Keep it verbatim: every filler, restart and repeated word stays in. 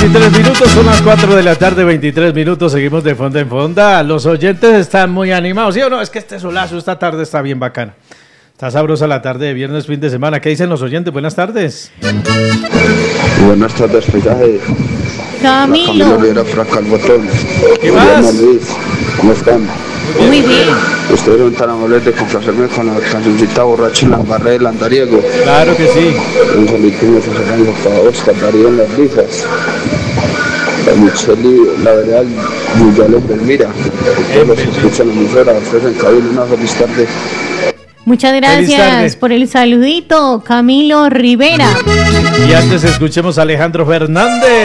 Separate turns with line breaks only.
veintitrés minutos, son las cuatro de la tarde, veintitrés minutos, seguimos de fonda en fonda. Los oyentes están muy animados, ¿sí o no? Es que este solazo esta tarde está bien bacana. Está sabrosa la tarde de viernes, fin de semana. ¿Qué dicen los oyentes? Buenas tardes.
Buenas tardes, paisaje.
Camilo.
Camilo Rivera, Fraca, el botón.
¿Qué más?
Luis, ¿cómo están?
Muy bien.
Ustedes son tan amables de complacerme con la cancioncita borracha en la barra del andariego.
Claro que sí.
Un saludo muy especial para Oscar Darío en las risas. A Micheli, la verdad, Miguel en Belmira. Todos los que escuchan la emisora, ustedes en cabina, una feliz tarde.
Muchas gracias por el saludito, Camilo Rivera.
Y antes escuchemos a Alejandro Fernández.